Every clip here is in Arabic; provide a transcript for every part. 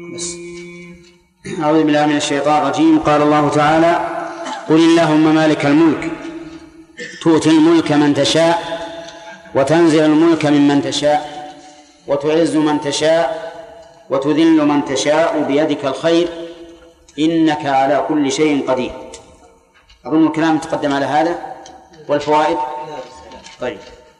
بس. أعوذ بالله من الشيطان الرجيم. قال الله تعالى: قل اللهم مالك الملك تؤتي الملك من تشاء وتنزع الملك ممن تشاء وتعز من تشاء وتذل من تشاء بيدك الخير إنك على كل شيء قدير. أظن الكلام تقدم على هذا. والفوائد. طيب،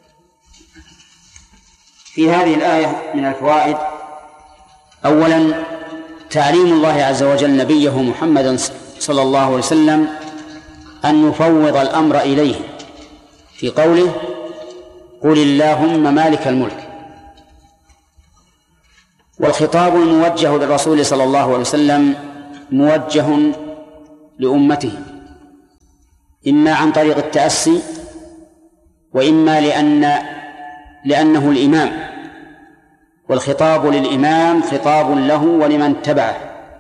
في هذه الآية من الفوائد: أولا تعليم الله عز وجل نبيه محمدا صلى الله عليه وسلم أن يفوض الأمر إليه في قوله: قل اللهم مالك الملك. والخطاب الموجه للرسول صلى الله عليه وسلم موجه لأمته، إما عن طريق التأسي، وإما لأنه الإمام، والخطاب للإمام خطاب له ولمن تبعه،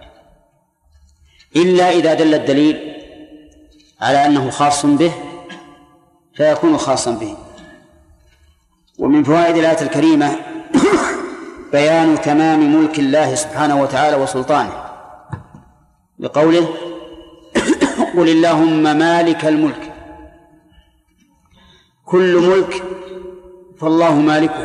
إلا إذا دل الدليل على أنه خاص به فيكون خاصا به. ومن فوائد الآية الكريمة بيان تمام ملك الله سبحانه وتعالى وسلطانه، بقوله: قل اللهم مالك الملك. كل ملك فالله مالكه.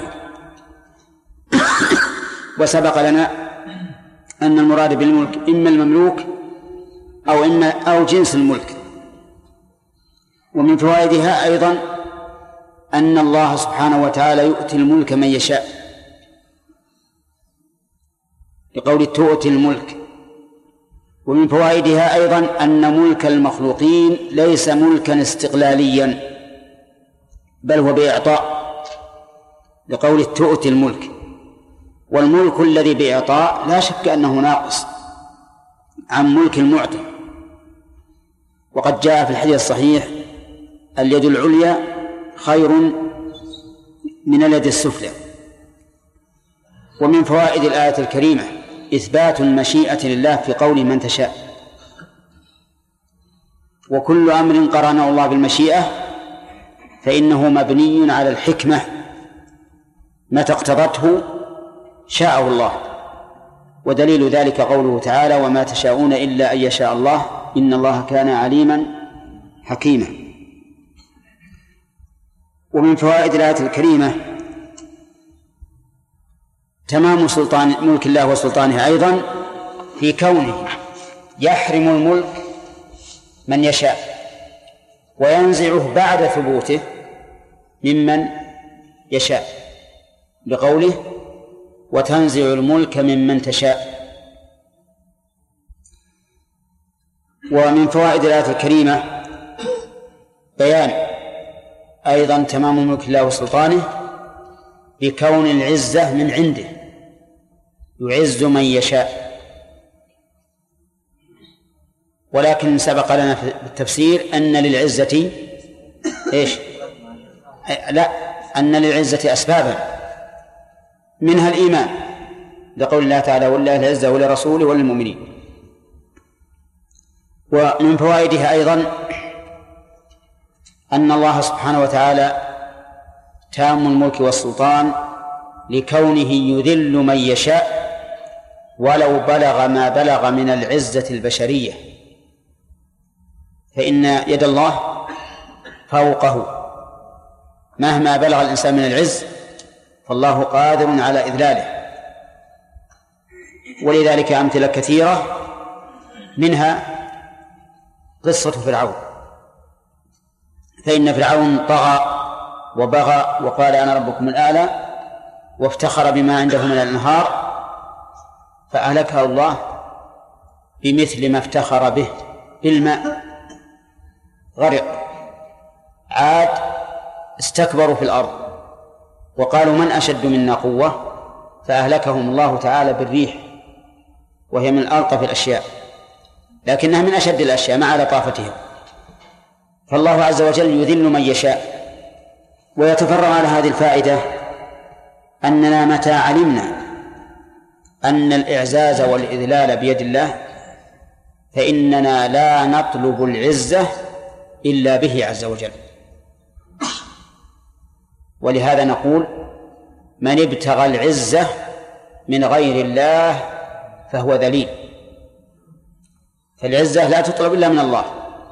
وسبق لنا أن المراد بالملك إما المملوك أو جنس الملك. ومن فوائدها أيضا أن الله سبحانه وتعالى يؤتي الملك من يشاء، لقول تؤتي الملك. ومن فوائدها أيضا أن ملك المخلوقين ليس ملكا استقلاليا، بل هو بإعطاء، لقول تؤتي الملك. والملك الذي بإعطاء لا شك أنه ناقص عن ملك المعطي. وقد جاء في الحديث الصحيح: اليد العليا خير من اليد السفلى. ومن فوائد الآية الكريمة إثبات المشيئة لله في قول من تشاء. وكل أمر قرنه الله بالمشيئة فإنه مبني على الحكمة، متى اقتضته شاءه الله. ودليل ذلك قوله تعالى: وما تشاءون إلا أن يشاء الله إن الله كان عليما حكيما. ومن فوائد الآية الكريمة تمام سلطان ملك الله وسلطانه أيضا في كونه يحرم الملك من يشاء وينزعه بعد ثبوته ممن يشاء، بقوله: وتنزع الملك ممن تشاء. ومن فوائد الآية الكريمة بيان أيضا تمام ملك الله وسلطانه بكون العزة من عنده، يعز من يشاء. ولكن سبق لنا في التفسير أن للعزة أن للعزة أسبابا، منها الإيمان، لقول الله تعالى: ولله العزة ولرسوله وللمؤمنين. ومن فوائدها أيضا أن الله سبحانه وتعالى تام الملك والسلطان لكونه يذل من يشاء ولو بلغ ما بلغ من العزة البشرية، فإن يد الله فوقه، مهما بلغ الإنسان من العز فالله قادر على إذلاله. ولذلك أمثلة كثيرة، منها قصة فرعون. فإن فرعون طغى وبغى وقال: أنا ربكم الأعلى، وافتخر بما عنده من الأنهار، فأهلكه الله بمثل ما افتخر به بالماء، غرق. عاد استكبروا في الأرض وقالوا: من أشد منا قوة، فأهلكهم الله تعالى بالريح، وهي من ألطف الأشياء، لكنها من أشد الأشياء مع لطافتها. فالله عز وجل يذل من يشاء. ويتفرع على هذه الفائدة أننا متى علمنا أن الإعزاز والإذلال بيد الله فإننا لا نطلب العزة إلا به عز وجل. ولهذا نقول: من ابتغى العزة من غير الله فهو ذليل. فالعزة لا تطلب إلا من الله.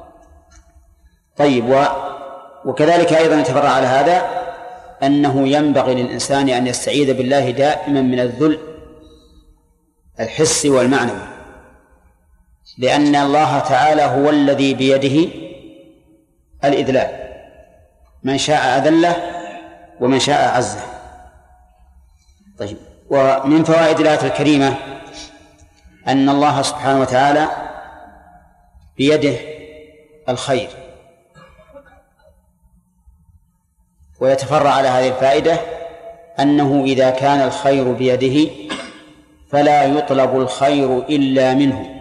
طيب، وكذلك أيضا يتفرع على هذا أنه ينبغي للإنسان أن يستعيذ بالله دائما من الذل الحسي والمعنوي، لأن الله تعالى هو الذي بيده الإذلال، من شاء أذله ومن شاء عزه. طيب، ومن فوائد الآية الكريمة أن الله سبحانه وتعالى بيده الخير، ويتفرع على هذه الفائدة أنه إذا كان الخير بيده فلا يطلب الخير إلا منه،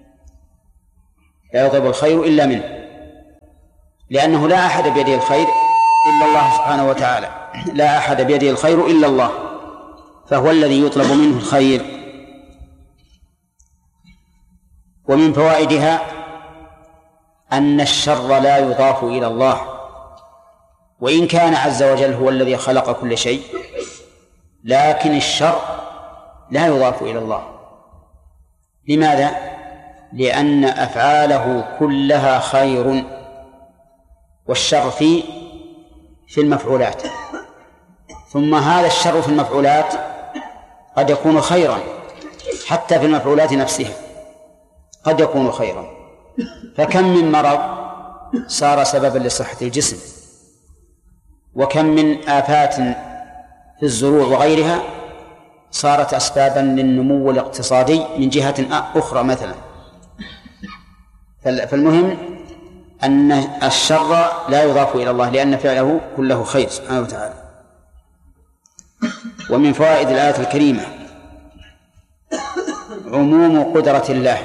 لا يطلب الخير إلا منه، لأنه لا أحد بيده الخير إلا الله سبحانه وتعالى، لا أحد بيده الخير إلا الله، فهو الذي يطلب منه الخير. ومن فوائدها أن الشر لا يضاف إلى الله، وإن كان عز وجل هو الذي خلق كل شيء، لكن الشر لا يضاف إلى الله. لماذا؟ لأن أفعاله كلها خير، والشر في المفعولات، ثم هذا الشر في المفعولات قد يكون خيرا، حتى في المفعولات نفسها قد يكون خيرا. فكم من مرض صار سببا لصحة الجسم، وكم من آفات في الزروع وغيرها صارت أسبابا للنمو الاقتصادي من جهة أخرى مثلا. فالمهم أن الشر لا يضاف إلى الله، لأن فعله كله خير سبحانه وتعالى. ومن فوائد الآية الكريمة عموم قدرة الله،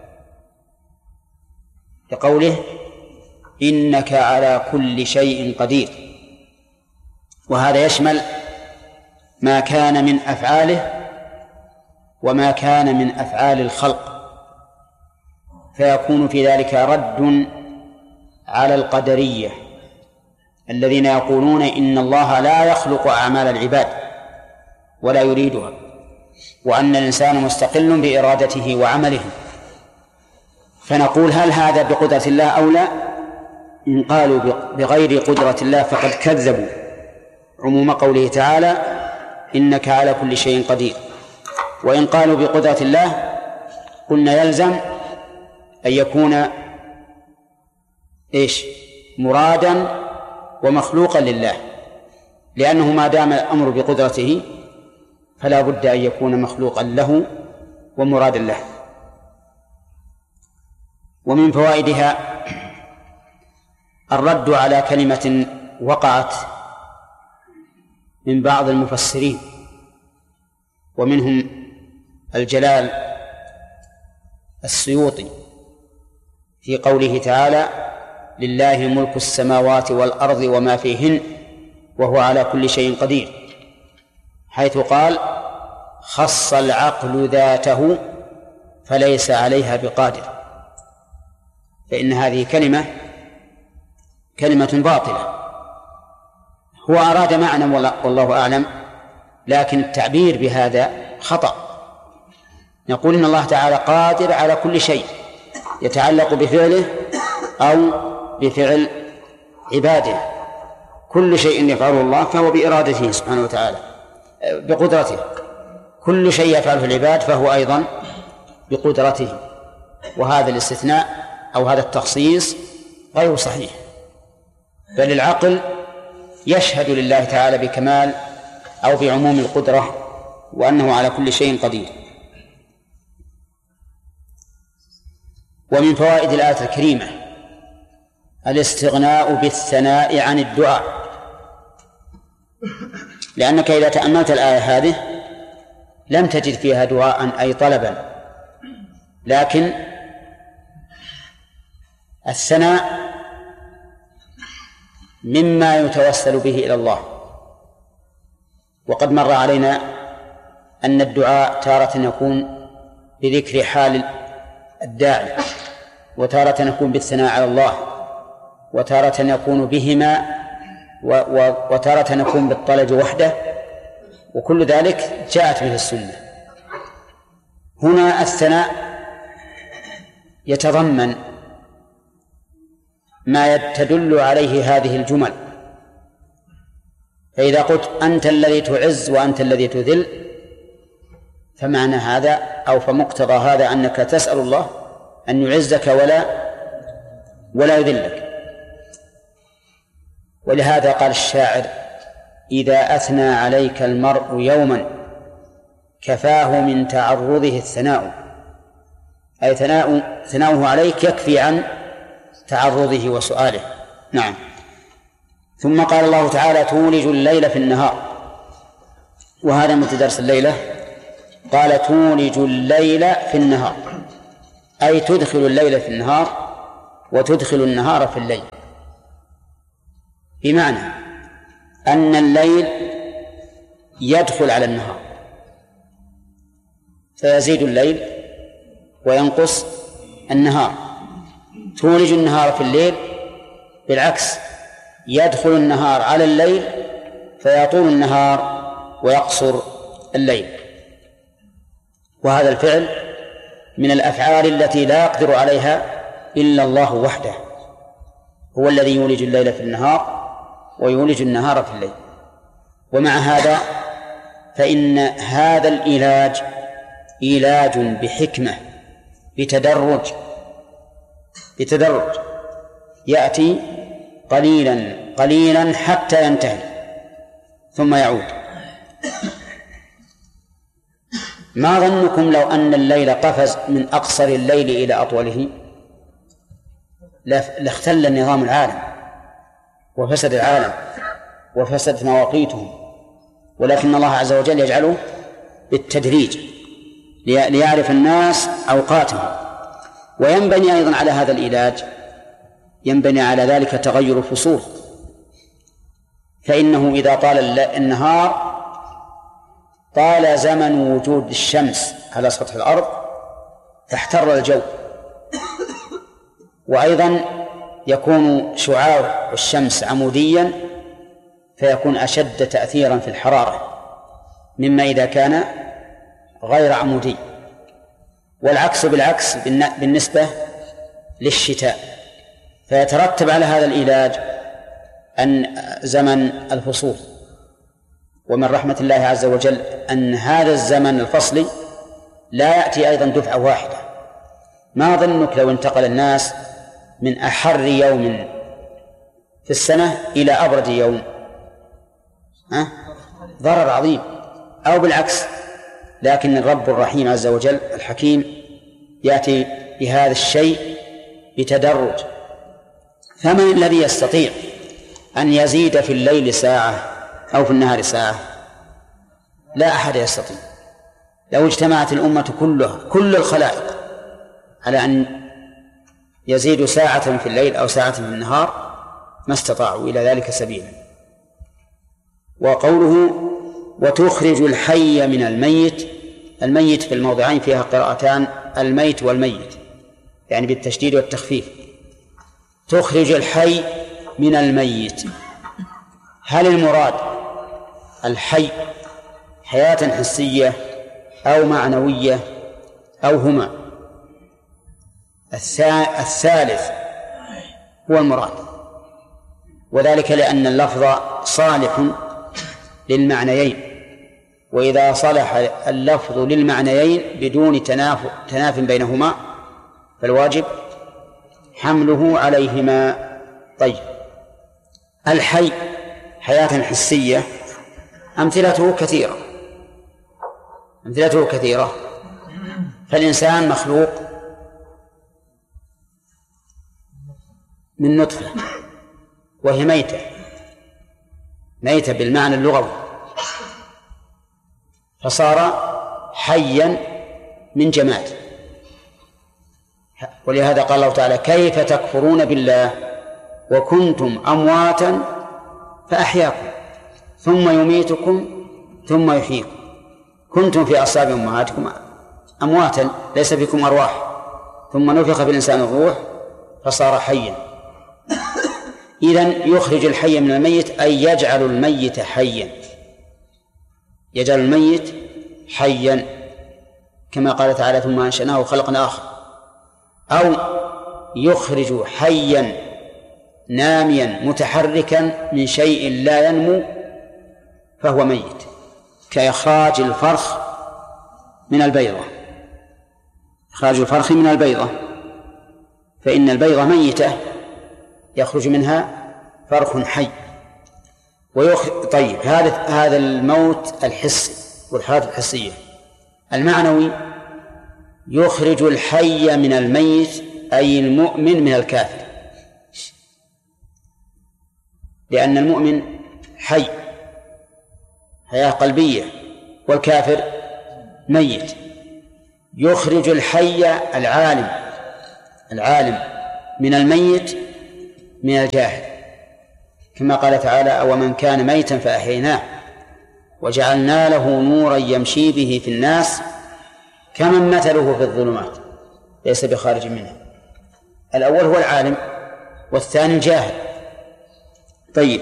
لقوله إنك على كل شيء قدير، وهذا يشمل ما كان من أفعاله وما كان من أفعال الخلق، فيكون في ذلك رد على القدرية الذين يقولون إن الله لا يخلق أعمال العباد ولا يريدها، وأن الإنسان مستقل بإرادته وعمله. فنقول هل هذا بقدرة الله أو لا؟ إن قالوا بغير قدرة الله فقد كذبوا عموم قوله تعالى إنك على كل شيء قدير. وإن قالوا بقدرة الله قلنا يلزم أن يكون مرادا ومخلوقا لله، لأنه ما دام الأمر بقدرته فلا بد أن يكون مخلوقا له ومرادا له. ومن فوائدها الرد على كلمة وقعت من بعض المفسرين، ومنهم الجلال السيوطي في قوله تعالى لله ملك السماوات والأرض وما فيهن وهو على كل شيء قدير، حيث قال خص العقل ذاته فليس عليها بقادر، فإن هذه كلمة باطلة. هو أراد معنى والله أعلم، لكن التعبير بهذا خطأ. نقول إن الله تعالى قادر على كل شيء يتعلق بفعله أو بفعل عباده، كل شيء يفعله الله فهو بإرادته سبحانه وتعالى بقدرته، كل شيء يفعله العباد فهو أيضا بقدرته. وهذا الاستثناء أو هذا التخصيص غير صحيح، بل العقل يشهد لله تعالى بكمال أو بعموم القدرة وأنه على كل شيء قدير. ومن فوائد الآية الكريمة الاستغناء بالثناء عن الدعاء، لأنك إذا تأملت الآية هذه لم تجد فيها دعاء أي طلبا، لكن الثناء مما يتوسل به إلى الله. وقد مر علينا أن الدعاء تارة يكون بذكر حال الداعي، وتارة يكون بالثناء على الله، وتارة يكون بهما، وتارة يكون بالطلب وحده، وكل ذلك جاءت به السنة. هنا الثناء يتضمن ما تدل عليه هذه الجمل، فإذا قلت أنت الذي تعز وأنت الذي تذل فمعنى هذا أو فمقتضى هذا أنك تسأل الله أن يعزك ولا يذلك. ولهذا قال الشاعر: إذا أثنى عليك المرء يوما كفاه من تعرضه الثناء، أي ثناؤه عليك يكفي عن تعرضه وسؤاله. نعم. ثم قال الله تعالى: تولج الليل في النهار، وهذا من درس الليلة. قال: تولج الليل في النهار، أي تدخل الليل في النهار وتدخل النهار في الليل، بمعنى أن الليل يدخل على النهار فيزيد الليل وينقص النهار. تولج النهار في الليل بالعكس، يدخل النهار على الليل فيطول النهار ويقصر الليل. وهذا الفعل من الأفعال التي لا يقدر عليها إلا الله وحده، هو الذي يولج الليل في النهار ويولج النهار في الليل. ومع هذا فإن هذا العلاج علاج بحكمة، بتدرج يأتي قليلا قليلا حتى ينتهي ثم يعود. ما ظنكم لو أن الليل قفز من أقصر الليل إلى أطوله؟ لاختل نظام العالم وفسد العالم وفسدت مواقيته، ولكن الله عز وجل يجعله بالتدريج ليعرف الناس أوقاتهم. وينبني أيضا على هذا العلاج، ينبني على ذلك تغير الفصول، فإنه إذا طال النهار طال زمن وجود الشمس على سطح الأرض فاحتر الجو، وأيضا يكون شعاع الشمس عموديا فيكون أشد تأثيرا في الحرارة مما إذا كان غير عمودي. والعكس بالعكس بالنسبة للشتاء، فيترتب على هذا العلاج أن زمن الفصول. ومن رحمة الله عز وجل أن هذا الزمن الفصلي لا يأتي أيضا دفعة واحدة. ما ظنك لو انتقل الناس من أحر يوم في السنة إلى أبرد يوم؟ ضرر عظيم. أو بالعكس، لكن الرب الرحيم عز وجل الحكيم يأتي بهذا الشيء بتدرج. فمن الذي يستطيع أن يزيد في الليل ساعة أو في النهار ساعة؟ لا أحد يستطيع. لو اجتمعت الأمة كل الخلائق على أن يزيد ساعة في الليل أو ساعة في النهار ما استطاعوا إلى ذلك سبيلا. وقوله وتخرج الحي من الميت، الميت في الموضعين فيها قراءتان، الميت والميت، يعني بالتشديد والتخفيف. تخرج الحي من الميت، هل المراد الحي حياة حسية أو معنوية أو هما؟ الثالث هو المراد، وذلك لأن اللفظ صالح للمعنيين، وإذا صلح اللفظ للمعنيين بدون تناف بينهما فالواجب حمله عليهما. طيب، الحي حياة حسية أمثلته كثيرة. فالإنسان مخلوق من نطفة وهي ميتة بالمعنى اللغوي، فصار حيا من جماد. ولهذا قال الله تعالى كيف تكفرون بالله وكنتم أمواتا فأحياكم ثم يميتكم ثم يحييكم. كنتم في أصلاب أمهاتكم أمواتا ليس فيكم أرواح، ثم نفخ في الإنسان الروح فصار حيا. إذن يخرج الحي من الميت أي يجعل الميت حيا، يجعل الميت حيا. كما قال تعالى ثم أنشأناه خلقا آخر، أو يخرج حيا ناميا متحركا من شيء لا ينمو فهو ميت، كإخراج الفرخ من البيضة، إخراج الفرخ من البيضة، فإن البيضة ميتة يخرج منها فرخ حي. طيب هذا الموت الحسي والحالات الحسية. المعنوي يخرج الحي من الميت أي المؤمن من الكافر، لأن المؤمن حي حياة قلبية والكافر ميت. يخرج الحي العالم من الميت من الجاهل، كما قال تعالى أو من كان ميتا فأحييناه وجعلنا له نورا يمشي به في الناس كمن مثله في الظلمات ليس بخارج منها. الأول هو العالم والثاني الجاهل. طيب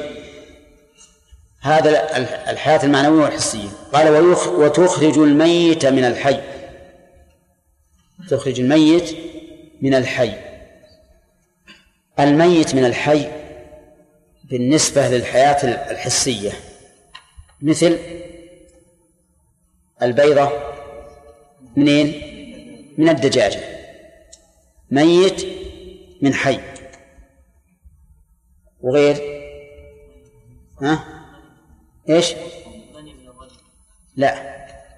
هذا الحياة المعنوية والحسية. قال وتخرج الميت من الحي، تخرج الميت من الحي. الميت من الحي بالنسبة للحياة الحسية مثل البيضة منين؟ من الدجاجة، ميت من حي. وغير ايش؟ لا،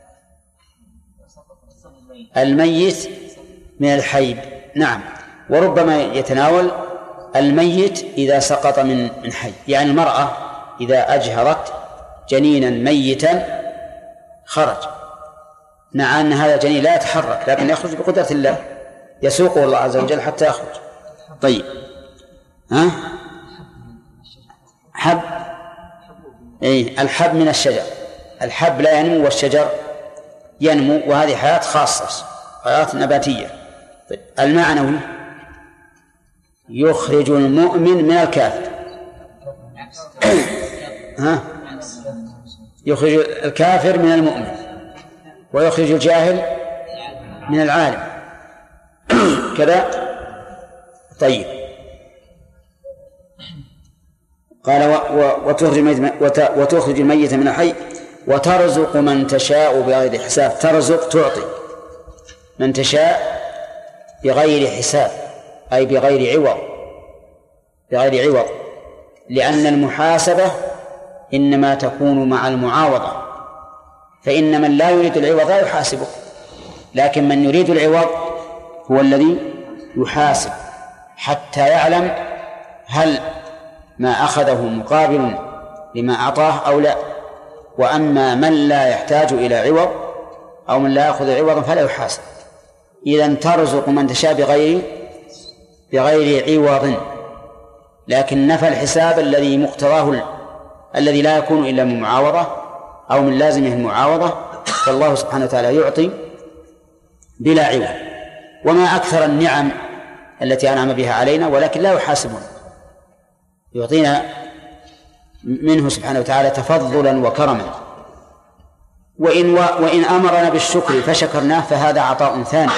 الميت من الحي نعم، وربما يتناول الميت إذا سقط من حي، يعني المرأة إذا أجهرت جنينا ميتا خرج، مع أن هذا الجنين لا يتحرك لكن يخرج بقدرة الله، يسوقه الله عز وجل حتى يخرج. طيب حب الحب من الشجر، الحب لا ينمو والشجر ينمو، وهذه حياة خاصة، حياة نباتية. طيب المعنوي يخرج المؤمن من الكافر يخرج الكافر من المؤمن، ويخرج الجاهل من العالم كذا. طيب قال وتخرج الميت من الحي وترزق من تشاء بغير حساب. ترزق تعطي من تشاء بغير حساب، أي بغير عوض، لأن المحاسبة إنما تكون مع المعاوضة، فإن من لا يريد العوض لا يحاسبه، لكن من يريد العوض هو الذي يحاسب حتى يعلم هل ما أخذه مقابل لما أعطاه أو لا. وأما من لا يحتاج إلى عوض أو من لا يأخذ عوضا فلا يحاسب. إذن ترزق من تشاء بغير عوض، لكن نفى الحساب الذي مقتضاه الذي لا يكون إلا من معاوضة أو من لازمه المعاوضة، فالله سبحانه وتعالى يعطي بلا عوض. وما أكثر النعم التي أنعم بها علينا ولكن لا يحاسبون، يعطينا منه سبحانه وتعالى تفضلا وكرما. وإن أمرنا بالشكر فشكرناه فهذا عطاء ثاني.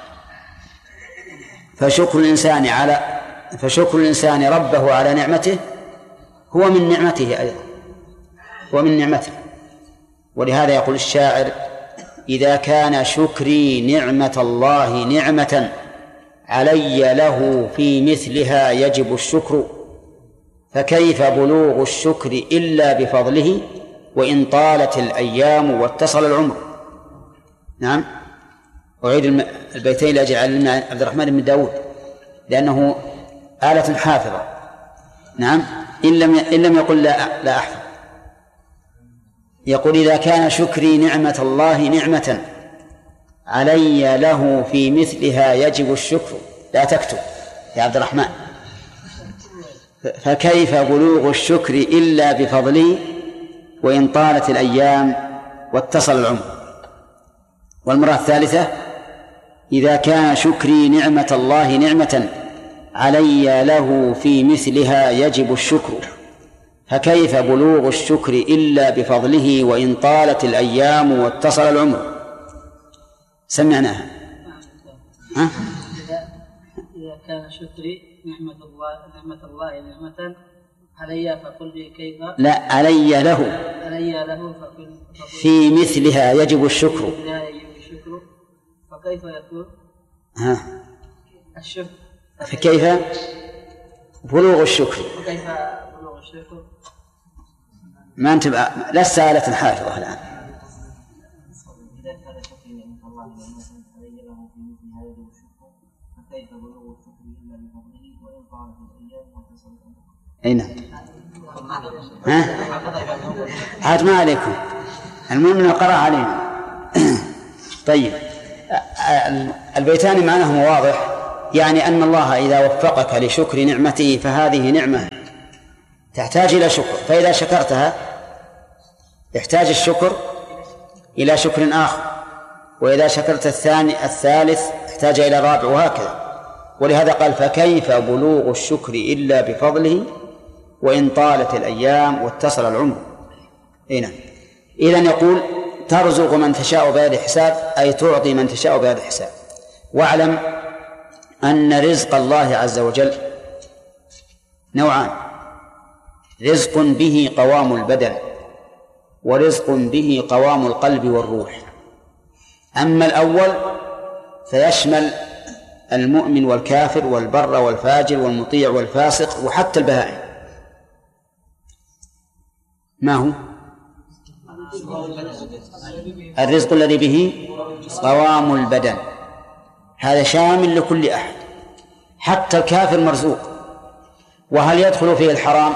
فشكر الإنسان ربه على نعمته هو من نعمته أيضا، هو من نعمته. ولهذا يقول الشاعر إذا كان شكري نعمة الله نعمة علي له في مثلها يجب الشكر، فكيف بلوغ الشكر إلا بفضله وإن طالت الأيام واتصل العمر. نعم، أعيد البيتين لأجل علمنا عبد الرحمن بن داود لأنه آلة حافظة. نعم، إن لم يقل لا أحفظ. يقول إذا كان شكري نعمة الله نعمة علي له في مثلها يجب الشكر، لا تكتب يا عبد الرحمن، فكيف بلوغ الشكر إلا بفضله وإن طالت الأيام واتصل العمر. والمرة الثالثة إذا كان شكري نعمة الله نعمة علي له في مثلها يجب الشكر، فكيف بلوغ الشكر إلا بفضله وإن طالت الأيام واتصل العمر. سمعناها. ها؟ إذا كان شكري نعمة الله نعمة علي فقل لي كيف. لا، علي له فقل في مثلها يجب الشكر. فكيف يكون الشكر؟ فكيف بلوغ الشكر؟ ما أنت لست سائلة حافظة الآن. إذا كان شكري نعمة الله علي له في مثلها يجب الشكر فكيف بلوغ الشكر إلا بفضله وإن طالت الأيام واتصل الأمر. أي نعم. عاد ما عليكم، المهم أنه قرأ علينا. طيب، البيتان معناهما واضح، يعني أن الله إذا وفقك لشكر نعمته فهذه نعمة تحتاج إلى شكر، فإذا شكرتها يحتاج الشكر إلى شكر آخر، وإذا شكرت الثالث احتاج إلى الرابع، وهكذا. ولهذا قال فكيف بلوغ الشكر إلا بفضله وإن طالت الأيام واتصل العمر. هنا إذن يقول ترزق من تشاء بغير حساب، أي تعطي من تشاء بغير حساب. واعلم أن رزق الله عز وجل نوعان: رزق به قوام البدن، ورزق به قوام القلب والروح. أما الأول فيشمل المؤمن والكافر والبر والفاجر والمطيع والفاسق وحتى البهائم. ما هو؟ الرزق الذي به قوام البدن، هذا شامل لكل أحد، حتى الكافر مرزوق. وهل يدخل فيه الحرام؟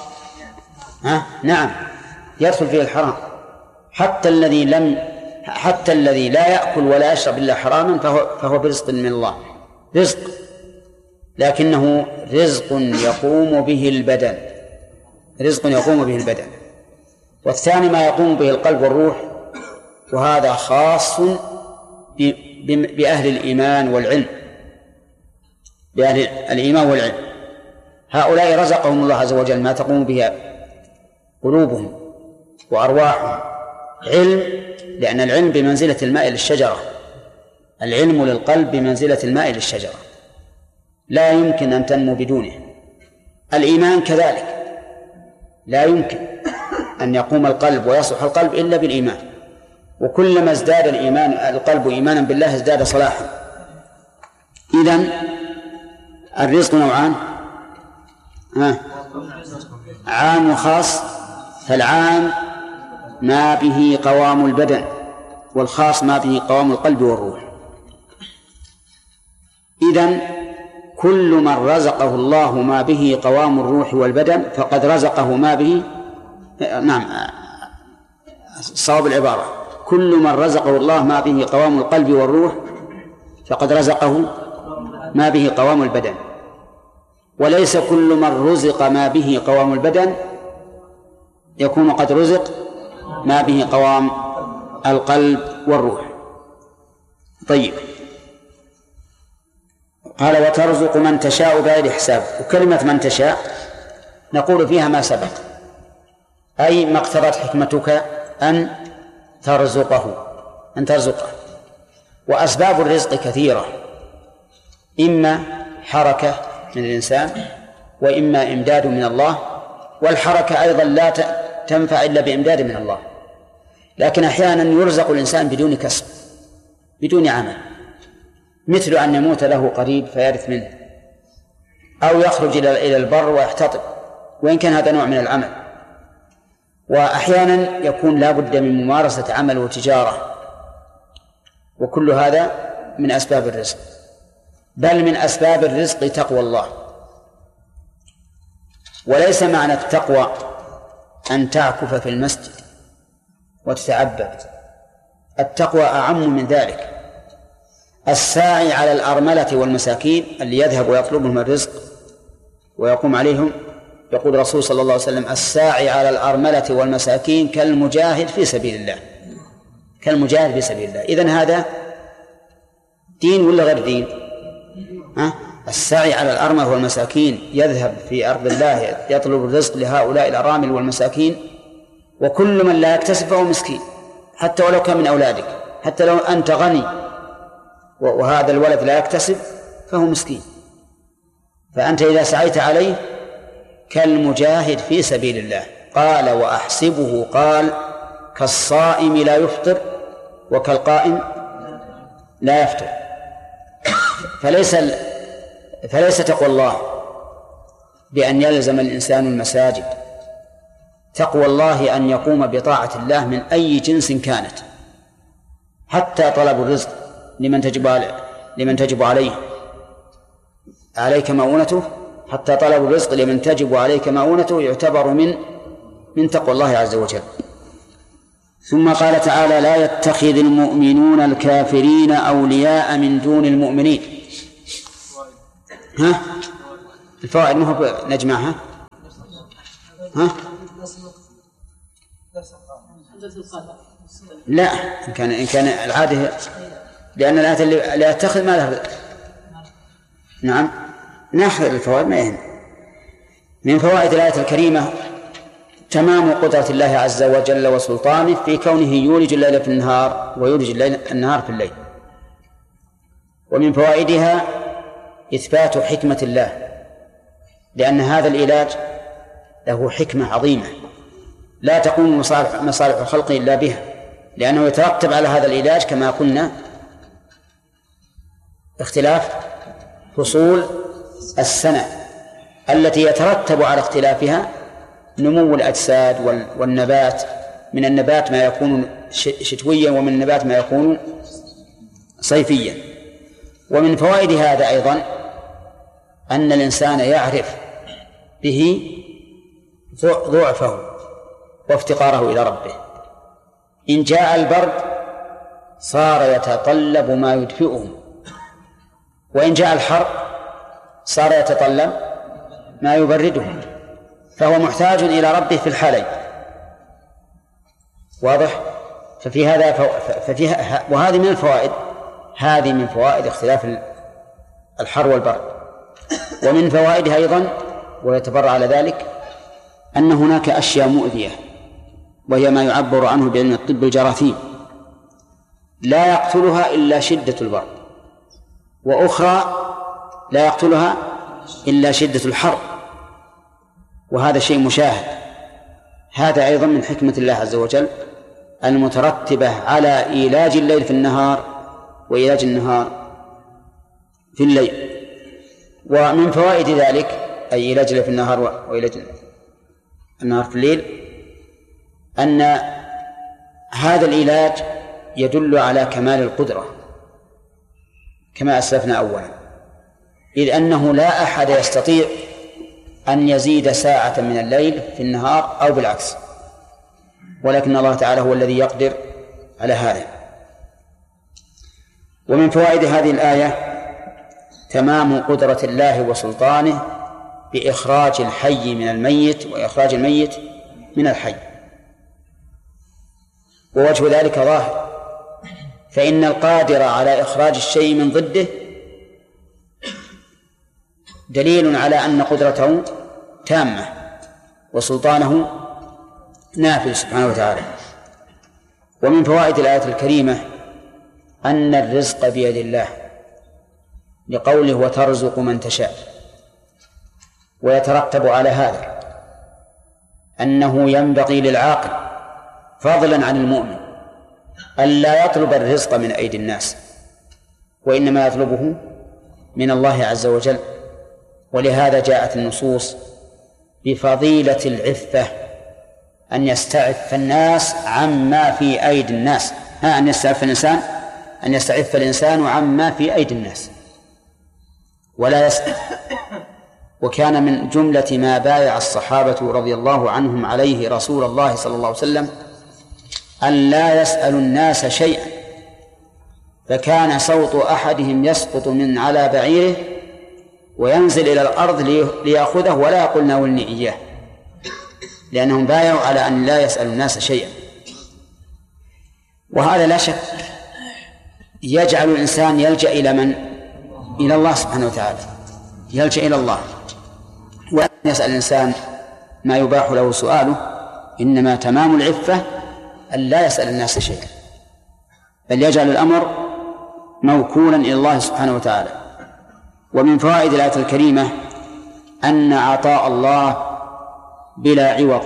نعم، يدخل فيه الحرام. حتى الذي لا يأكل ولا يشرب إلا حراما فهو برزق من الله، رزق، لكنه رزق يقوم به البدن، رزق يقوم به البدن. والثاني ما يقوم به القلب والروح، وهذا خاص بأهل الإيمان والعلم، بأهل الإيمان والعلم. هؤلاء رزقهم الله عز وجل ما تقوم به قلوبهم وأرواحهم علم، لأن العلم بمنزلة الماء للشجرة، العلم للقلب بمنزلة الماء للشجرة، لا يمكن أن تنمو بدونه. الإيمان كذلك، لا يمكن أن يقوم القلب ويصلح القلب إلا بالإيمان، وكلما ازداد القلب إيمانا بالله ازداد صلاحا. إذن الرزق نوعان: عام وخاص. فالعام ما به قوام البدن، والخاص ما به قوام القلب والروح. إذن كل من رزقه الله ما به قوام الروح والبدن فقد رزقه ما به، نعم صواب العبارة، كل من رزقه الله ما به قوام القلب والروح فقد رزقه ما به قوام البدن. وليس كل من رزق ما به قوام البدن يكون قد رزق ما به قوام القلب والروح. طيب، قال وترزق من تشاء بغير حساب. وكلمة من تشاء نقول فيها ما سبق، أي ما اقتضت حكمتك أن ترزقه. وأسباب الرزق كثيرة، إما حركة من الإنسان، وإما إمداد من الله، والحركة أيضا لا تنفع إلا بإمداد من الله. لكن أحيانا يرزق الإنسان بدون كسب، بدون عمل، مثل أن يموت له قريب فيرث منه، أو يخرج إلى البر ويحتطب، وإن كان هذا نوع من العمل. وأحيانا يكون لا بد من ممارسة عمل وتجارة، وكل هذا من أسباب الرزق. بل من أسباب الرزق تقوى الله. وليس معنى التقوى أن تعكف في المسجد وتتعبد، التقوى أعم من ذلك. الساعي على الأرملة والمساكين اللي يذهب ويطلبهم الرزق ويقوم عليهم، يقول الرسول صلى الله عليه وسلم الساعي على الأرملة والمساكين كالمجاهد في سبيل الله، كالمجاهد في سبيل الله. إذن هذا دين ولا غير دين؟ الساعي على الأرملة والمساكين يذهب في أرض الله يطلب الرزق لهؤلاء الأرامل والمساكين، وكل من لا يكتسب فهو مسكين، حتى ولو كان من أولادك، حتى لو أنت غني وهذا الولد لا يكتسب فهو مسكين. فأنت إذا سعيت عليه كالمجاهد في سبيل الله. قال وأحسبه قال كالصائم لا يفطر وكالقائم لا يفطر. فليس تقوى الله بأن يلزم الإنسان المساجد، تقوى الله أن يقوم بطاعة الله من أي جنس كانت، حتى طلب الرزق لمن تجب عليك مؤونته، حتى طلب الرزق لمن تجب عليك مؤونته يعتبر من تقوى الله عز وجل. ثم قال تعالى لا يتخذ المؤمنون الكافرين أولياء من دون المؤمنين. الفوائد ما هو نجمعها. لا، إن كان العادة، لأن الآية لا يتخذ ما لها. نعم نأخذ الفوائد ما يهم. من فوائد الآية الكريمة تمام قدرة الله عز وجل وسلطانه في كونه يولج الليل في النهار ويولج النهار في الليل. ومن فوائدها إثبات حكمة الله، لأن هذا العلاج له حكمة عظيمة لا تقوم مصالح الخلق إلا بها، لأنه يترتب على هذا العلاج كما قلنا اختلاف فصول السنة التي يترتب على اختلافها نمو الأجساد والنبات. من النبات ما يكون شتويا ومن النبات ما يكون صيفيا. ومن فوائد هذا أيضا أن الإنسان يعرف به ضعفه وافتقاره إلى ربه. إن جاء البرد صار يتطلب ما يدفئه، وإن جاء الحر صار يتطلب ما يبرده، فهو محتاج إلى ربه في الحالين. واضح؟ وهذه من الفوائد، هذه من فوائد اختلاف الحر والبرد. ومن فوائدها أيضا ويتبرع على ذلك أن هناك أشياء مؤذية، وهي ما يعبر عنه بعلم الطب الجراثيم، لا يقتلها إلا شدة البرد، وأخرى لا يقتلها إلا شدة الحر، وهذا شيء مشاهد. هذا أيضا من حكمة الله عز وجل المترتبة على إيلاج الليل في النهار وإيلاج النهار في الليل. ومن فوائد ذلك أي إيلاج الليل في النهار وإيلاج النهار في الليل أن هذا العلاج يدل على كمال القدرة كما أسلفنا أولا، إذ أنه لا أحد يستطيع أن يزيد ساعة من الليل في النهار أو بالعكس، ولكن الله تعالى هو الذي يقدر على هذا. ومن فوائد هذه الآية تمام قدرة الله وسلطانه بإخراج الحي من الميت وإخراج الميت من الحي، ووجه ذلك ظاهر، فإن القادر على إخراج الشيء من ضده دليل على أن قدرته تامة وسلطانه نافذ سبحانه وتعالى. ومن فوائد الآية الكريمة أن الرزق بيد الله، لقوله وترزق من تشاء، ويترتب على هذا أنه ينبغي للعاقل فضلا عن المؤمن ألا يطلب الرزق من أيدي الناس، وإنما يطلبه من الله عز وجل. ولهذا جاءت النصوص بفضيلة العفة، أن يستعف الناس عما في أيدي الناس، أن يستعف الإنسان عما في أيدي الناس ولا يسأل. وكان من جملة ما بايع الصحابة رضي الله عنهم عليه رسول الله صلى الله عليه وسلم أن لا يسألوا الناس شيئا، فكان صوت أحدهم يسقط من على بعيره وينزل إلى الأرض ليأخذه ولا يقول ناولني إياه، لأنهم بايعوا على أن لا يسألوا الناس شيئا. وهذا لا شك يجعل الإنسان يلجأ إلى من؟ إلى الله سبحانه وتعالى، يلجأ إلى الله، وأن يسأل الإنسان ما يباح له سؤاله، إنما تمام العفة أن لا يسأل الناس شيئا، بل يجعل الأمر موكولا إلى الله سبحانه وتعالى. ومن فوائد الآية الكريمة أن عطاء الله بلا عوض،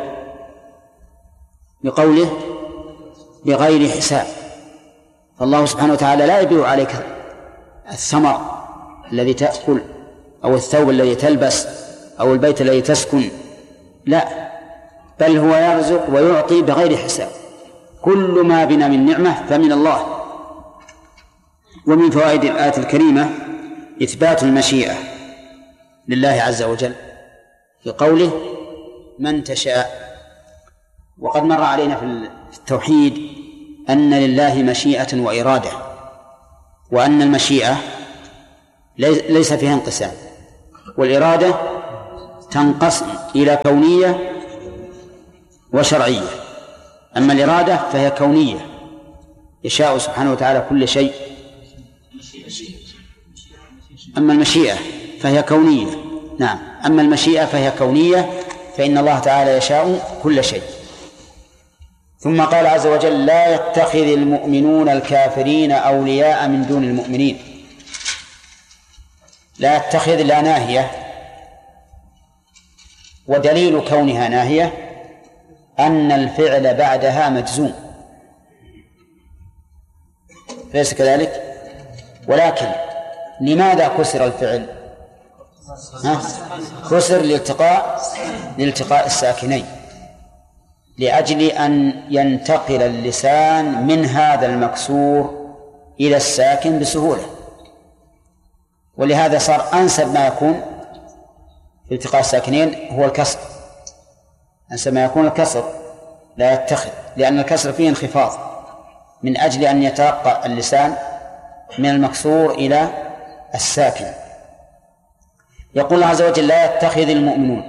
بقوله بغير حساب، فالله سبحانه وتعالى لا يبيع عليك الثمر الذي تأكل أو الثوب الذي تلبس أو البيت الذي تسكن، لا، بل هو يرزق ويعطي بغير حساب. كل ما بنا من نعمة فمن الله. ومن فوائد الآية الكريمة إثبات المشيئة لله عز وجل بقوله من تشاء. وقد مر علينا في التوحيد أن لله مشيئة وإرادة، وأن المشيئة ليس فيها انقسام، والإرادة تنقسم إلى كونية وشرعية. أما الإرادة فهي كونية، يشاء سبحانه وتعالى كل شيء. أما المشيئة فهي كونية، نعم، أما المشيئة فهي كونية، فإن الله تعالى يشاء كل شيء. ثم قال عز وجل لا يتخذ المؤمنون الكافرين أولياء من دون المؤمنين. لا يتخذ لا ناهية، ودليل كونها ناهية أن الفعل بعدها مجزوم، ليس كذلك؟ ولكن لماذا كسر الفعل؟ كسر لالتقاء الساكنين، لأجل أن ينتقل اللسان من هذا المكسور إلى الساكن بسهولة، ولهذا صار أنسب ما يكون في التقاء الساكنين هو الكسر، أنسب ما يكون الكسر، لا يتخذ، لأن الكسر فيه انخفاض، من أجل أن يترقى اللسان من المكسور إلى الساكن. يقول الله عز وجل لا يتخذ المؤمنون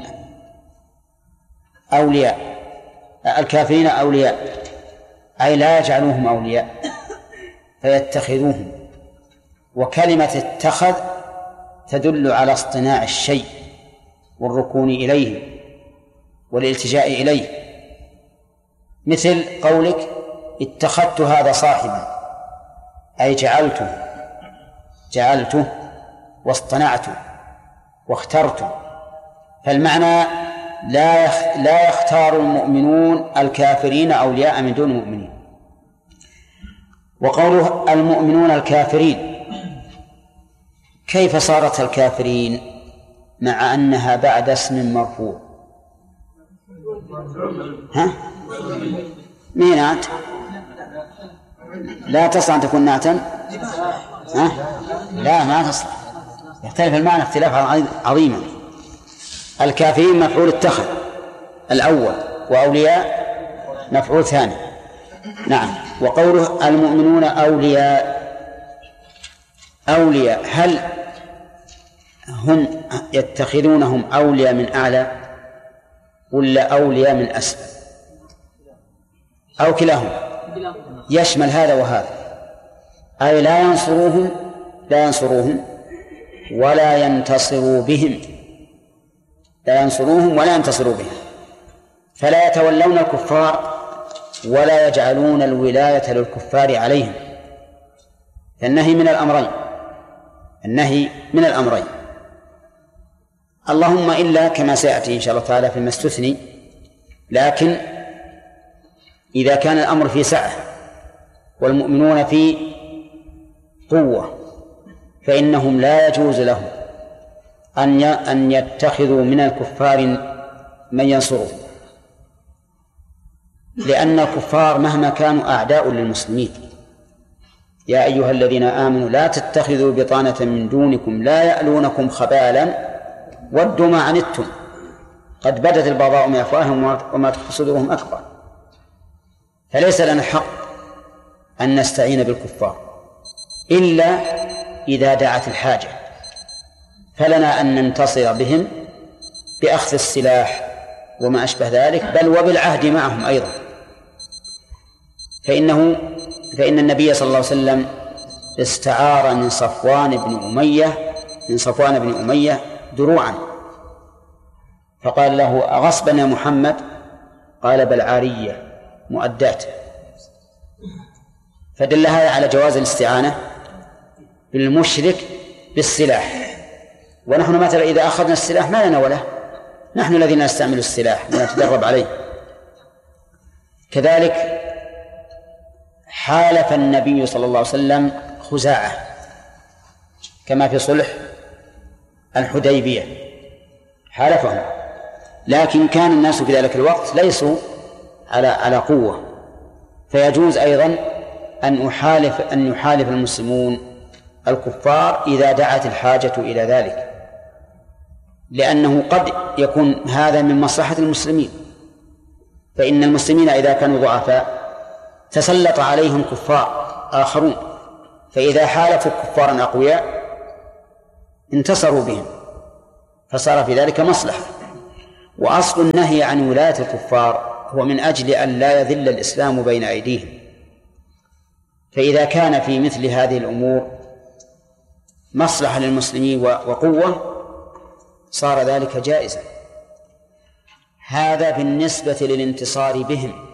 أولياء الكافرين أولياء، أي لا يجعلوهم أولياء فيتخذوهم. وكلمة اتخذ تدل على اصطناع الشيء والركون إليه والالتجاء إليه، مثل قولك اتخذت هذا صاحبا، أي جعلته واصطنعته واخترته. فالمعنى لا يختار المؤمنون الكافرين أولياء من دون المؤمنين. وقوله المؤمنون الكافرين، كيف صارت الكافرين مع أنها بعد اسم مرفوع؟ مين أنت؟ لا تصلح أن تكون نعتا؟ لا، ما تصلح، يختلف المعنى اختلافا عظيما. الكافرين مفعول اتخذ الأول، وأولياء مفعول ثاني. نعم. وقوله المؤمنون أولياء، هل هم يتخذونهم أولياء من أعلى ولا أولياء من أسفل أو كلاهما؟ يشمل هذا وهذا، أي لا ينصروهم ولا ينتصروا بهم، لا ينصروهم ولا ينتصروا بهم، فلا يتولون الكفار ولا يجعلون الولاية للكفار عليهم. فالنهي من الأمرين، اللهم إلا كما سيأتي إن شاء الله تعالى فيما استثني. لكن إذا كان الأمر في سعة والمؤمنون في قوة، فإنهم لا يجوز لهم أن يتخذوا من الكفار من ينصرهم، لأن الكفار مهما كانوا أعداء للمسلمين. يا أيها الذين آمنوا لا تتخذوا بطانة من دونكم لا يألونكم خبالا ودوا ما عنتم قد بدت البغضاء من أفواههم وما تخفي صدورهم أكبر. فليس لنا حق أن نستعين بالكفار إلا إذا دعت الحاجة، فلنا أن ننتصر بهم بأخذ السلاح وما أشبه ذلك، بل وبالعهد معهم أيضا. فإن النبي صلى الله عليه وسلم استعار من صفوان بن أمية دروعا، فقال له أغصبا يا محمد؟ قال بل عارية مؤدات. فدل هذا على جواز الاستعانة بالمشرك بالسلاح، ونحن مثلا إذا أخذنا السلاح ما لنا وله، نحن الذين نستعمل السلاح ونتدرب عليه. كذلك حالف النبي صلى الله عليه وسلم خزاعة كما في صلح الحديبية، حالفهم، لكن كان الناس في ذلك الوقت ليسوا على قوة، فيجوز أيضا أن يحالف المسلمون الكفار إذا دعت الحاجة إلى ذلك، لأنه قد يكون هذا من مصلحة المسلمين، فإن المسلمين إذا كانوا ضعفاء تسلط عليهم كفار آخرون، فإذا حالفوا كفارا أقوياء انتصروا بهم، فصار في ذلك مصلحة. وأصل النهي عن ولاية الكفار هو من أجل أن لا يذل الإسلام بين أيديهم، فإذا كان في مثل هذه الأمور مصلحة للمسلمين وقوة صار ذلك جائزا. هذا بالنسبة للانتصار بهم.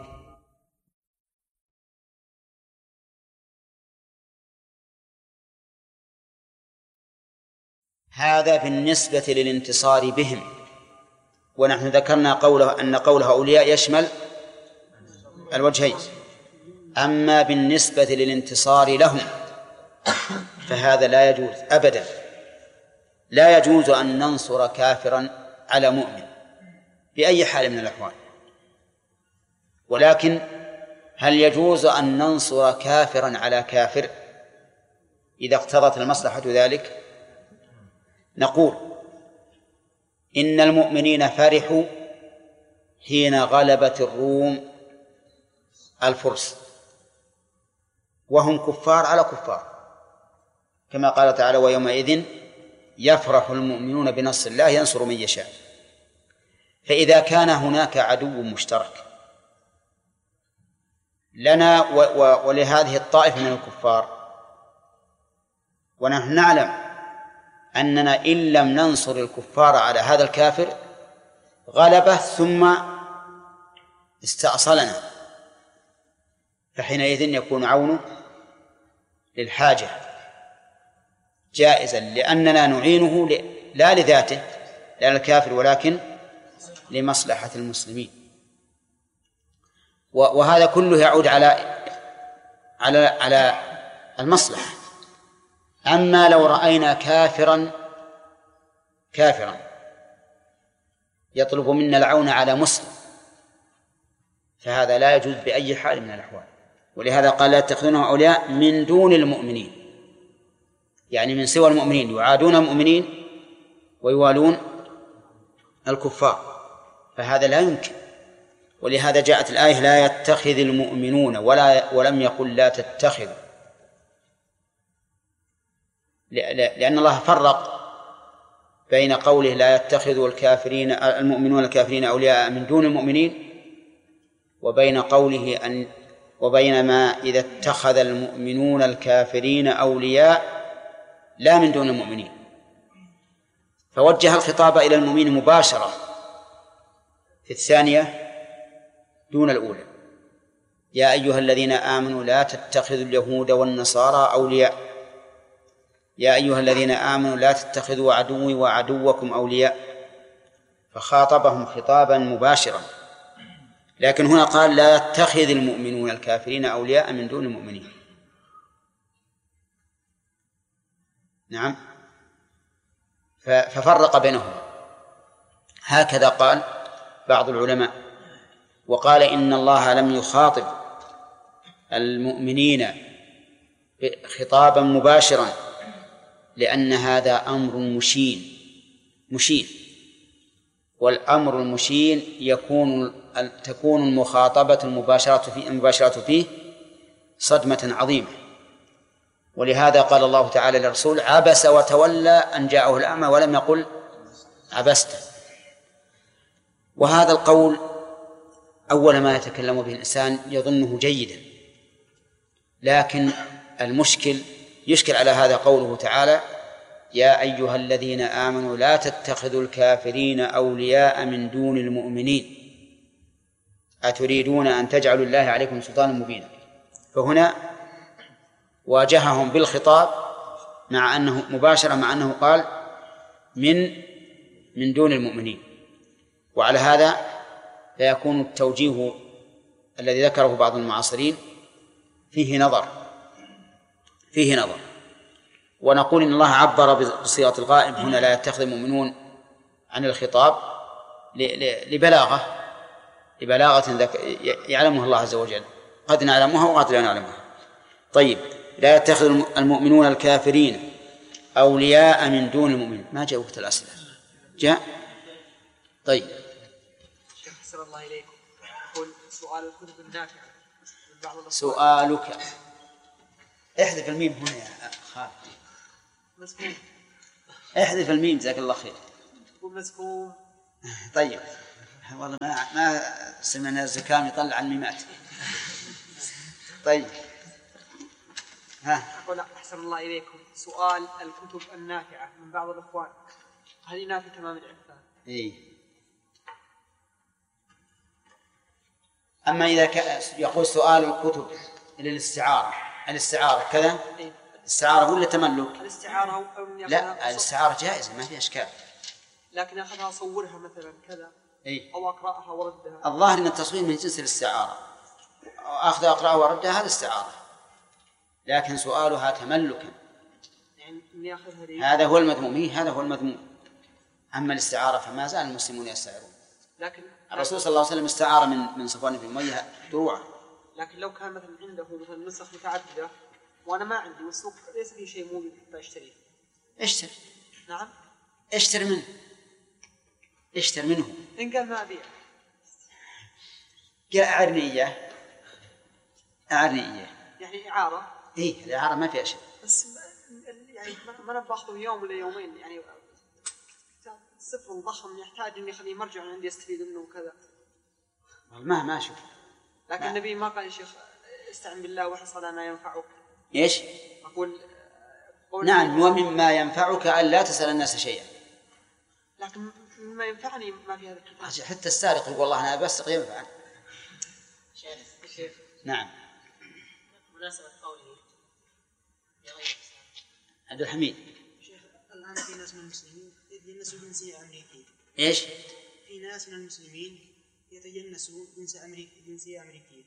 هذا بالنسبة للانتصار بهم، ونحن ذكرنا أن قوله أولياء يشمل الوجهين. أما بالنسبة للانتصار لهم فهذا لا يجوز أبدا، لا يجوز أن ننصر كافرا على مؤمن بأي حال من الأحوال، ولكن هل يجوز أن ننصر كافرا على كافر إذا اقتضت المصلحة ذلك؟ نقول إن المؤمنين فرحوا حين غلبت الروم الفرس وهم كفار على كفار، كما قال تعالى ويومئذ يفرح المؤمنون بنصر الله ينصر من يشاء. فإذا كان هناك عدو مشترك لنا ولهذه الطائفة من الكفار، ونحن نعلم أننا إن لم ننصر الكفار على هذا الكافر غلبه ثم استأصلنا، فحينئذ يكون عونه للحاجة جائزا، لأننا نعينه لا لذاته لا للكافر ولكن لمصلحة المسلمين. وهذا كله يعود على المصلحة. أما لو رأينا كافرا يطلب منا العون على مسلم فهذا لا يجوز بأي حال من الأحوال، ولهذا قال لا يتخذونه أولياء من دون المؤمنين، يعني من سوى المؤمنين، يعادون المؤمنين ويوالون الكفار، فهذا لا يمكن. ولهذا جاءت الآية لا يتخذ المؤمنون ولم يقل لا تتخذ، لأن الله فرق بين قوله لا يتخذ المؤمنون الكافرين أولياء من دون المؤمنين وبين ما إذا اتخذ المؤمنون الكافرين أولياء لا من دون المؤمنين، فوجه الخطاب إلى المؤمنين مباشرة في الثانية دون الأولى. يا أيها الذين آمنوا لا تتخذوا اليهود والنصارى أولياء، يا أيها الذين آمنوا لا تتخذوا عدوي وعدوكم أولياء، فخاطبهم خطابا مباشرا. لكن هنا قال لا يتخذ المؤمنون الكافرين أولياء من دون المؤمنين. نعم، ففرق بينهم. هكذا قال بعض العلماء، وقال إن الله لم يخاطب المؤمنين خطابا مباشرا لأن هذا أمر مشين، والأمر المشين تكون المخاطبة المباشرة فيه صدمة عظيمة. ولهذا قال الله تعالى للرسول عبس وتولى أن جاءه الأعمى ولم يقل عبست. وهذا القول أول ما يتكلم به الإنسان يظنه جيدا، لكن يشكل على هذا قوله تعالى يا أيها الذين آمنوا لا تتخذوا الكافرين أولياء من دون المؤمنين أتريدون أن تجعلوا الله عليكم سلطانا مبينا. فهنا واجههم بالخطاب مع أنه مباشرة، مع أنه قال من دون المؤمنين. وعلى هذا فيكون التوجيه الذي ذكره بعض المعاصرين فيه نظر. ونقول إن الله عبر بصيغة الغائب هنا لا يتخذ المؤمنون عن الخطاب لبلاغة يعلمها الله عز وجل، قد نعلمها وقد لا نعلمها. طيب، لا يتخذ المؤمنون الكافرين أولياء من دون المؤمنين. ما جاء وقت الأسئلة؟ جاء. طيب، شيخ أحسن الله إليكم، يقول سؤال الكتب النافعة من بعض الأصحاب. سؤالك، احذف الميم هنا يا خالد، مسكوم. احذف الميم جزاك الله خير. مسكوم. طيب، والله ما سمعنا الزكام يطلع الميمات. طيب، أقول أحسن الله إليكم، سؤال الكتب النافعة من بعض الأخوان، هل ينافي تمام الإعفاء؟ إيه. أما إذا يقول سؤال الكتب الاستعارة كذا، إيه؟ الاستعارة ولا تملك؟ الاستعارة لا، الاستعارة جائزة ما في إشكال، لكن أخذها أصورها مثلا كذا، إيه؟ أو أقرأها وردها. الظاهر أن التصوير من جنس الاستعارة، أخذ أقرأها وردها هذا استعارة، لكن سؤالها تملكا، يعني إني أخذها هذا هو المذموم. هذا هو المذموم. أما الاستعارة فما زال المسلمون يستعيرون. لكن الرسول صلى الله عليه وسلم استعار من صفوان بن أمية دروعا. لكن لو كان مثلا عنده مثلا نسخ متعددة وأنا ما عندي والسوق ليس فيه شيء موجود حتى أشتريه. اشتر. نعم. اشتر منه. إن قال ما أبيع. أعرني إياه. يعني إعارة. إيه، الإعارة ما فيها شيء. بس يعني ما أنا باخذه يوم ولا يومين، يعني صفر ضخم يحتاج إني أخليه مرجع عندي أستفيد منه وكذا. ما أشوف. لكن النبي ما قال يا شيخ استعن بالله واحرص على ما ينفعك. إيش؟ أقول نعم، ومما ينفعك أن لا تسأل الناس شيئا. لكن مما ينفعني ما في هذا الكتاب. حتى السارق يقول والله أنا بسرق ينفع. شيخ. نعم. مناسبة قوله يا غير عبد الحميد. شيخ، الآن في ناس من المسلمين يتجنسوا جنسية أمريكية. إيش؟ في ناس من المسلمين يتجنسوا جنسية أمريكية.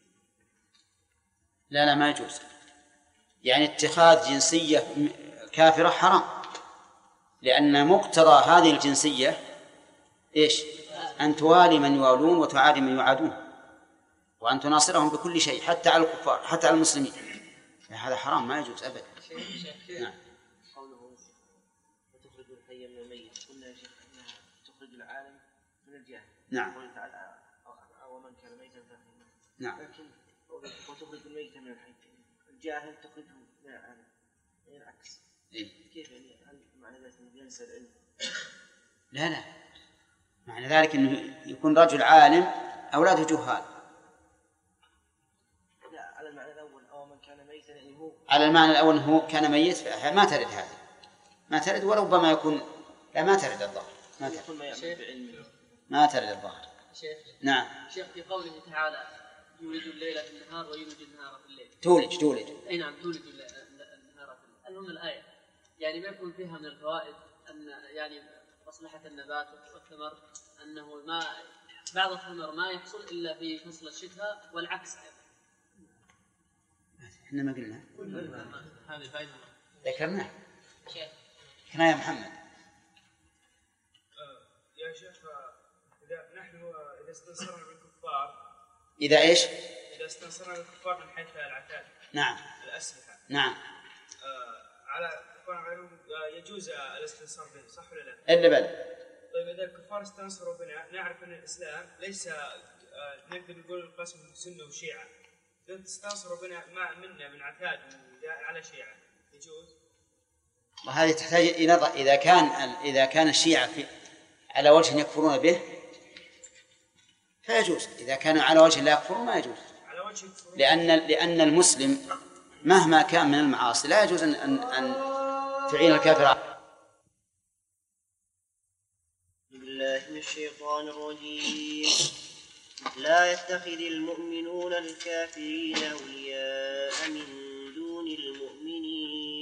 لا ما يجوز، يعني اتخاذ جنسية كافرة حرام، لأن مقتضى هذه الجنسية إيش؟ أن توالي من يوالون وتعادي من يعادون، وأن تناصرهم بكل شيء حتى على الكفار حتى على المسلمين. هذا حرام ما يجوز أبدا. نعم. قوله وتخرج الحي من الميت، قلنا يا شيخ أنها تخرج العالم من الجاهل. نعم. قوله تعالى ومن كان ميتا فأحييناه. نعم. لكن وتخرج الميت من الحي، الجاهل تخرجه من العالم، يعني العكس. إيه؟ كيف يعني؟ هل معنى ذلك أنه ينسى العلم؟ لا، معنى ذلك أنه يكون رجل عالم أولاده جهال. لا، على المعنى الأول أو من كان ميتا، يعني هو على المعنى الأول هو كان ميت، ما ترد هذه، ما ترد، وربما يكون لا ما ترد الظاهر، ما ترد الظاهر. شيخ. نعم. شيخ، في قوله تعالى يولج الليل في النهار ويولج النهار في الليل. تولج. أي نعم، تولج النهار في الليل. المهم الآية يعني ما يكون فيها من الفوائد أن يعني مصلحة النبات والثمر، أنه ما بعض الثمر ما يحصل إلا في فصل الشتاء والعكس أيضا. إحنا ما قلنا هذه فائدة ذكرناه. كنا يا محمد. يا شيخ، إذا استنصرنا بالكفار، إذا إيش؟ إذا استنصرنا بالكفار من حيث العتاد. نعم. الأسلحة. نعم. على كفار غيرهم يجوز الاستنصار بهم، صح ولا لا؟ إلا بل. طيب إذا الكفار استنصروا بنا، نعرف أن الإسلام ليس نقدر نقول القسم سنة وشيعة. إذا استنصروا بنا منا من عتاد على شيعة يجوز؟ وهذه تحتاج إلى نظر. إذا كان الشيعة على وجه يكفرون به فيجوز، إذا كانوا على وجه لا يكفرون ما يجوز، على وجه يكفرون. لأن المسلم مهما كان من المعاصي لا يجوز أن تعين الكافر. بالله من الشيطان الرجيم. لا يتخذ المؤمنون الكافرين أولياء من